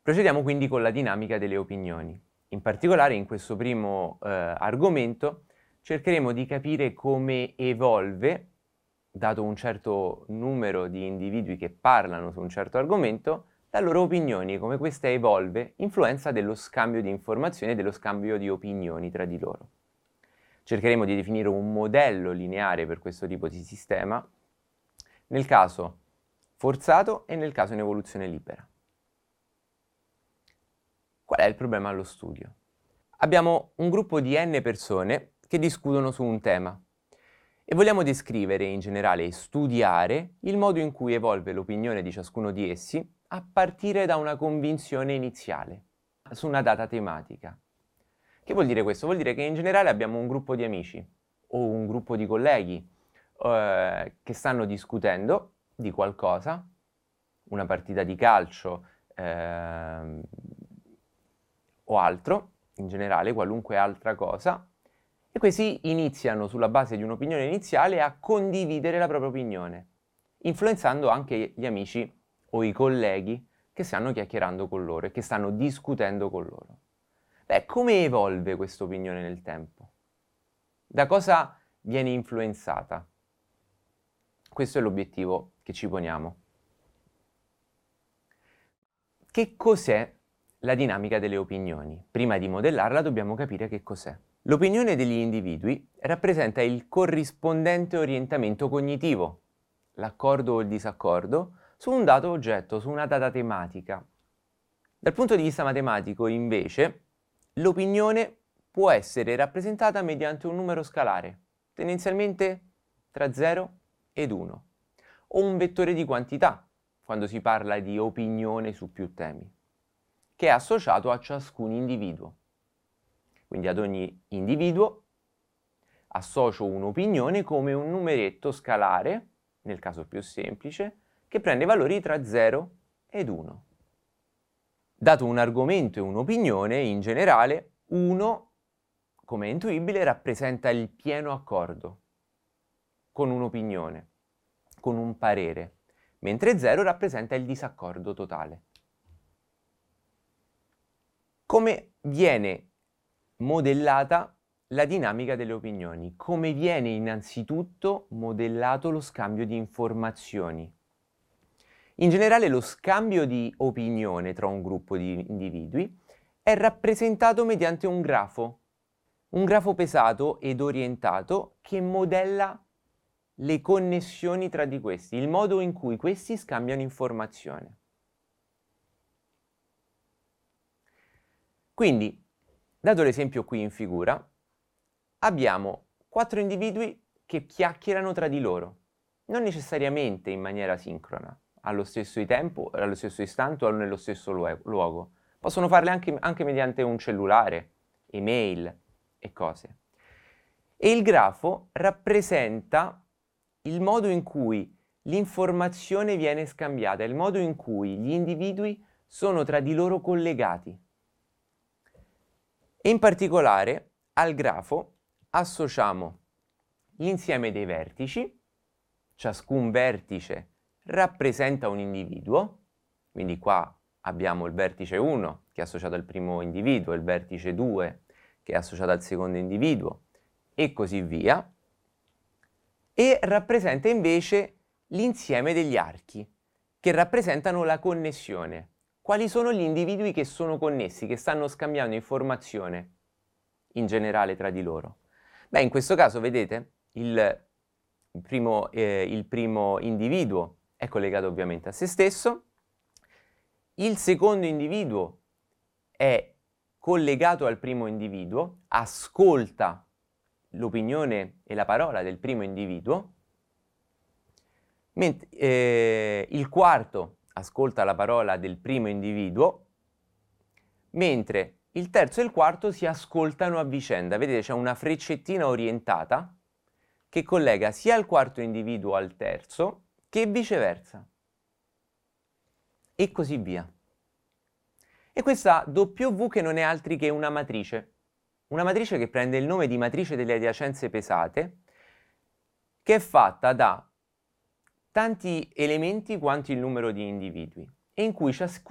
Procediamo quindi con la dinamica delle opinioni. In particolare in questo primo argomento cercheremo di capire come evolve, dato un certo numero di individui che parlano su un certo argomento, la loro opinione, come questa evolve, influenza dello scambio di informazioni e dello scambio di opinioni tra di loro. Cercheremo di definire un modello lineare per questo tipo di sistema, nel caso forzato e nel caso in evoluzione libera. Qual è il problema allo studio? Abbiamo un gruppo di n persone che discutono su un tema e vogliamo descrivere in generale e studiare il modo in cui evolve l'opinione di ciascuno di essi a partire da una convinzione iniziale su una data tematica. Che vuol dire questo? Vuol dire che in generale abbiamo un gruppo di amici o un gruppo di colleghi che stanno discutendo di qualcosa, una partita di calcio o altro, in generale qualunque altra cosa, e questi iniziano sulla base di un'opinione iniziale a condividere la propria opinione, influenzando anche gli amici o i colleghi che stanno chiacchierando con loro e che stanno discutendo con loro. Beh, come evolve questa opinione nel tempo? Da cosa viene influenzata? Questo è l'obiettivo che ci poniamo. Che cos'è la dinamica delle opinioni? Prima di modellarla dobbiamo capire che cos'è. L'opinione degli individui rappresenta il corrispondente orientamento cognitivo, l'accordo o il disaccordo, su un dato oggetto, su una data tematica. Dal punto di vista matematico, invece, l'opinione può essere rappresentata mediante un numero scalare, tendenzialmente tra 0 ed 1, o un vettore di quantità, quando si parla di opinione su più temi, che è associato a ciascun individuo. Quindi ad ogni individuo associo un'opinione come un numeretto scalare, nel caso più semplice, che prende valori tra 0 ed 1. Dato un argomento e un'opinione, in generale, 1, come è intuibile, rappresenta il pieno accordo con un'opinione, con un parere, mentre 0 rappresenta il disaccordo totale. Come viene modellata la dinamica delle opinioni? Come viene innanzitutto modellato lo scambio di informazioni? In generale lo scambio di opinione tra un gruppo di individui è rappresentato mediante un grafo pesato ed orientato che modella le connessioni tra di questi, il modo in cui questi scambiano informazione. Quindi, dato l'esempio qui in figura, abbiamo 4 individui che chiacchierano tra di loro, non necessariamente in maniera sincrona, allo stesso tempo, allo stesso istante o nello stesso luogo. Possono farle anche mediante un cellulare, email e cose. E il grafo rappresenta il modo in cui l'informazione viene scambiata, il modo in cui gli individui sono tra di loro collegati. E in particolare al grafo associamo l'insieme dei vertici, ciascun vertice rappresenta un individuo, quindi qua abbiamo il vertice 1 che è associato al primo individuo, il vertice 2 che è associato al secondo individuo e così via, e rappresenta invece l'insieme degli archi che rappresentano la connessione. Quali sono gli individui che sono connessi, che stanno scambiando informazione in generale tra di loro? Beh, in questo caso vedete il primo individuo è collegato ovviamente a se stesso, il secondo individuo è collegato al primo individuo, ascolta l'opinione e la parola del primo individuo, mentre il quarto ascolta la parola del primo individuo, mentre il terzo e il quarto si ascoltano a vicenda. Vedete, c'è una freccettina orientata che collega sia il quarto individuo al terzo che viceversa. E così via. E questa W che non è altri che una matrice che prende il nome di matrice delle adiacenze pesate, che è fatta da tanti elementi quanto il numero di individui, e in cui ciascuno